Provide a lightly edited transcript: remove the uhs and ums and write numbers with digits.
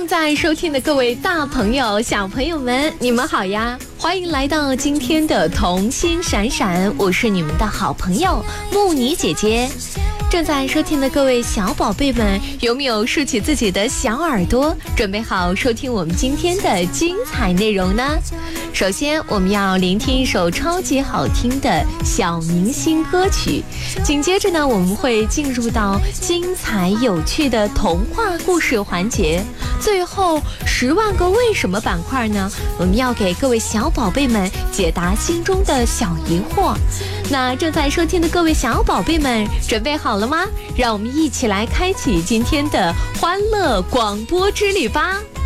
正在收听的各位大朋友小朋友们，你们好呀，欢迎来到今天的童心闪闪，我是你们的好朋友木妮姐姐。正在收听的各位小宝贝们，有没有竖起自己的小耳朵，准备好收听我们今天的精彩内容呢？首先我们要聆听一首超级好听的小明星歌曲，紧接着呢，我们会进入到精彩有趣的童话故事环节，最后10万个为什么板块呢，我们要给各位小宝贝们解答心中的小疑惑。那正在收听的各位小宝贝们，准备好了吗？让我们一起来开启今天的欢乐广播之旅吧。